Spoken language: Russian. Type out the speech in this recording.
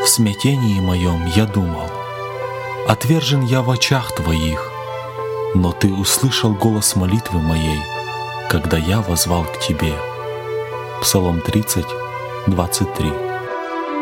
смятении моем я думал: отвержен я в очах Твоих, но Ты услышал голос молитвы моей, когда я воззвал к Тебе. Псалом 30, 23.